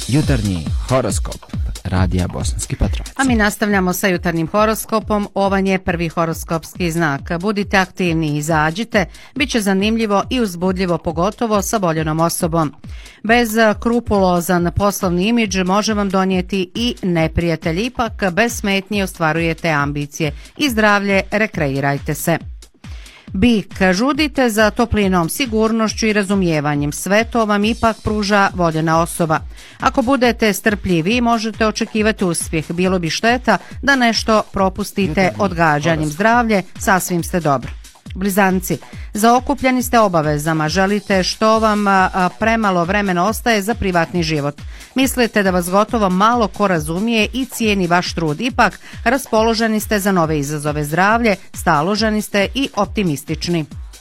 Jutarnji horoskop Radija Bosanski Petrovac. A mi nastavljamo sa jutarnjim horoskopom. Ovan je prvi horoskopski znak. Budite aktivni i izađite. Biće zanimljivo i uzbudljivo, pogotovo sa voljenom osobom. Bez krupulozan poslovni imidž može vam donijeti i neprijatelj. Ipak bez smetnje ostvarujete ambicije i zdravlje, rekreirajte se. Bik, žudite za toplinom, sigurnošću i razumijevanjem. Sve to vam ipak pruža voljena osoba. Ako budete strpljivi, možete očekivati uspjeh. Bilo bi šteta da nešto propustite odgađanjem. Zdravlje, sasvim ste dobro. Blizanci, zaokupljeni ste obavezama, želite što vam premalo vremena ostaje za privatni život. Mislite da vas gotovo malo ko razumije i cijeni vaš trud. Ipak, raspoloženi ste za nove izazove. Zdravlje, staloženi ste i optimistični.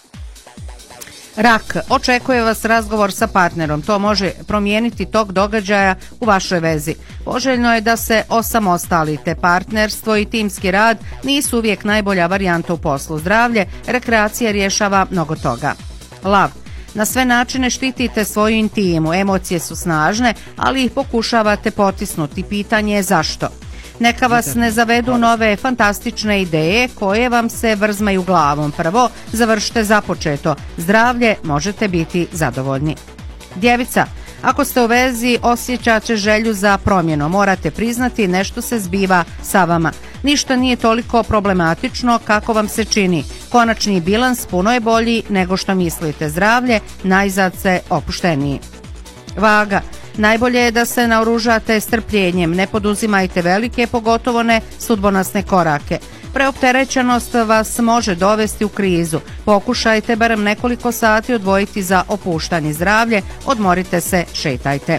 Rak, očekuje vas razgovor sa partnerom. To može promijeniti tok događaja u vašoj vezi. Poželjno je da se osamostalite. Partnerstvo i timski rad nisu uvijek najbolja varijanta u poslu. Zdravlje, rekreacija rješava mnogo toga. Lav, na sve načine štitite svoju intimu. Emocije su snažne, ali ih pokušavate potisnuti. Pitanje je zašto. Neka vas ne zavedu nove fantastične ideje koje vam se vrzmaju glavom. Prvo, završite započeto. Zdravlje, možete biti zadovoljni. Djevica, ako ste u vezi, osjećate želju za promjenu. Morate priznati, nešto se zbiva sa vama. Ništa nije toliko problematično kako vam se čini. Konačni bilans puno je bolji nego što mislite. Zdravlje, najzad se opušteniji. Vaga, najbolje je da se naoružate strpljenjem, ne poduzimajte velike, pogotovo ne sudbonosne korake. Preopterećenost vas može dovesti u krizu. Pokušajte barem nekoliko sati odvojiti za opuštanje. Zdravlje, odmorite se, šetajte.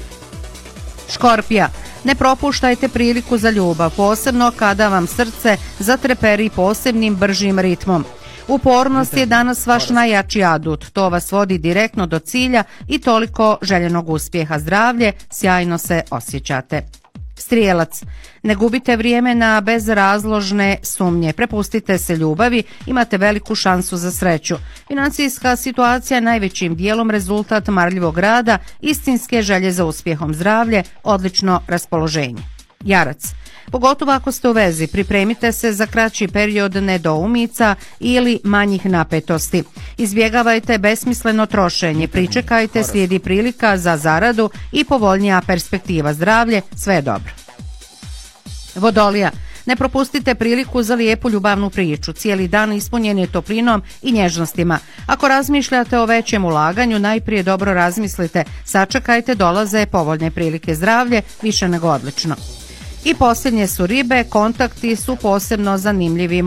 Škorpija, ne propuštajte priliku za ljubav, posebno kada vam srce zatreperi posebnim bržim ritmom. Upornost je danas vaš najjači adut, to vas vodi direktno do cilja i toliko željenog uspjeha. Zdravlje, sjajno se osjećate. Strijelac, ne gubite vrijeme na bezrazložne sumnje, prepustite se ljubavi, imate veliku šansu za sreću. Financijska situacija je najvećim dijelom rezultat marljivog rada, istinske želje za uspjehom. Zdravlje, odlično raspoloženje. Jarac, pogotovo ako ste u vezi, pripremite se za kraći period nedoumica ili manjih napetosti. Izbjegavajte besmisleno trošenje, pričekajte, slijedi prilika za zaradu i povoljnija perspektiva. Zdravlje, sve je dobro. Vodolija, ne propustite priliku za lijepu ljubavnu priču. Cijeli dan ispunjen je toplinom i nježnostima. Ako razmišljate o većem ulaganju, najprije dobro razmislite, sačekajte, dolaze povoljne prilike. Zdravlje, više nego odlično. I posljednje su ribe, kontakti su posebno zanimljivi.